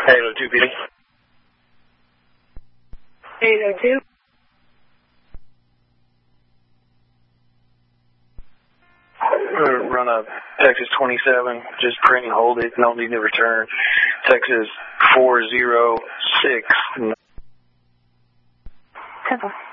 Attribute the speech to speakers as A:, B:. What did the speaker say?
A: 802 PD.
B: 802.
A: Run a Texas 27, just print and hold it, no need to return. Texas 406.
B: 10-4.